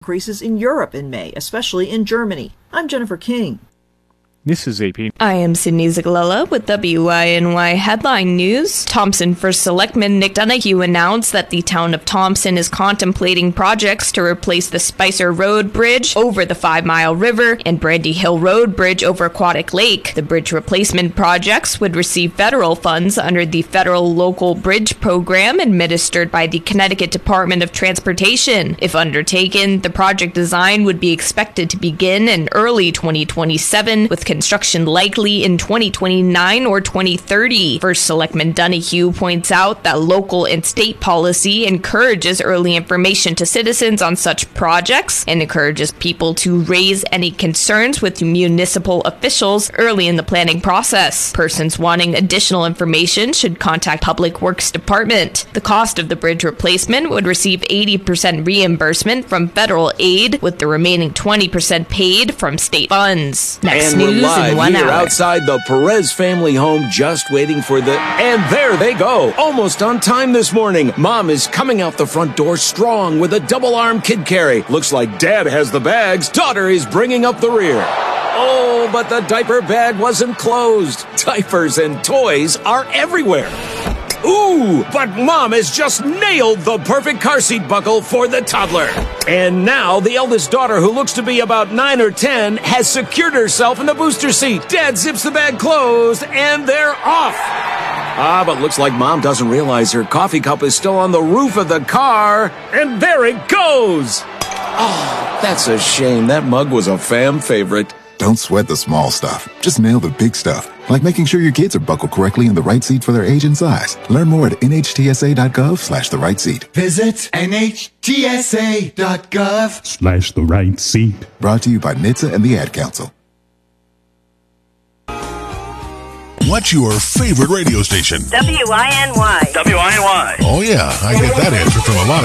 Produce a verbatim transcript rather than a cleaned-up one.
increases in Europe in May, especially in Germany. I'm Jennifer King. This is A P. I am Sydney Zagalella with W I N Y Headline News. Thompson First Selectman Nick Donoghue announced that the town of Thompson is contemplating projects to replace the Spicer Road Bridge over the Five Mile River and Brandy Hill Road Bridge over Aquatic Lake. The bridge replacement projects would receive federal funds under the Federal Local Bridge Program administered by the Connecticut Department of Transportation. If undertaken, the project design would be expected to begin in early twenty twenty-seven, with construction likely in twenty twenty-nine or twenty thirty. First Selectman Donoghue points out that local and state policy encourages early information to citizens on such projects and encourages people to raise any concerns with municipal officials early in the planning process. Persons wanting additional information should contact Public Works Department. The cost of the bridge replacement would receive eighty percent reimbursement from federal aid, with the remaining twenty percent paid from state funds. Next and news. Live in one here hour. outside the Perez family home, just waiting for the... And there they go! Almost on time this morning. Mom is coming out the front door strong with a double-arm kid carry. Looks like Dad has the bags. Daughter is bringing up the rear. Oh, but the diaper bag wasn't closed. Diapers and toys are everywhere. Ooh, but Mom has just nailed the perfect car seat buckle for the toddler. And now the eldest daughter, who looks to be about nine or ten, has secured herself in the booster seat. Dad zips the bag closed, and they're off. Ah, but looks like Mom doesn't realize her coffee cup is still on the roof of the car. And there it goes. Oh, that's a shame. That mug was a fam favorite. Don't sweat the small stuff. Just nail the big stuff, like making sure your kids are buckled correctly in the right seat for their age and size. Learn more at nhtsa.gov slash the right seat. Visit nhtsa.gov slash the right seat. Brought to you by N H T S A and the Ad Council. What's your favorite radio station? W I N Y. W I N Y. Oh, yeah. I get that answer from a lot of